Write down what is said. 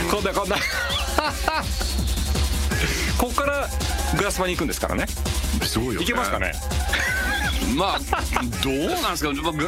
こんなここからグラスパに行くんですからね。 すごいよね。 いけますかね。 まあどうなんですか。